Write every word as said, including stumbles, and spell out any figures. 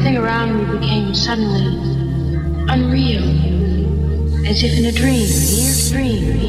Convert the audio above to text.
everything around me became suddenly unreal, as if in a dream, a weird dream.